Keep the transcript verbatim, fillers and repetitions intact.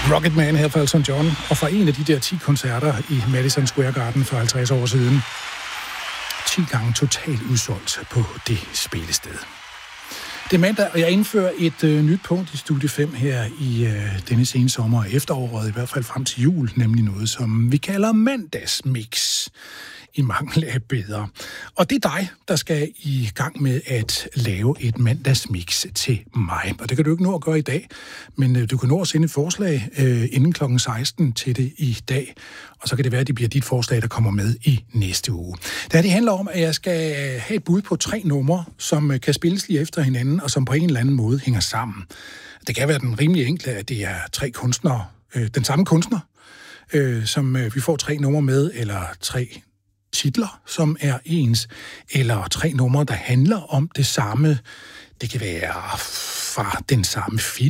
Rocketman her fra Elton John, og fra en af de der ti koncerter i Madison Square Garden for halvtreds år siden. ti gange totalt udsolgt på det spillested. Det er mandag, og jeg indfører et øh, nyt punkt i Studie fem her i øh, denne sene sommer og efteråret, i hvert fald frem til jul, nemlig noget, som vi kalder mandagsmix, i mangel af bedre. Og det er dig, der skal i gang med at lave et mandagsmix til mig. Og det kan du ikke nå at gøre i dag, men øh, du kan nå at sende et forslag øh, inden klokken seksten til det i dag. Og så kan det være, at det bliver dit forslag, der kommer med i næste uge. Det her, det handler om, at jeg skal have et bud på tre numre, som kan spilles lige efter hinanden, og som på en eller anden måde hænger sammen. Det kan være den rimelig enkle, at det er tre kunstnere, øh, den samme kunstner, øh, som øh, vi får tre numre med, eller tre titler, som er ens, eller tre numre, der handler om det samme. Det kan være fra den samme film,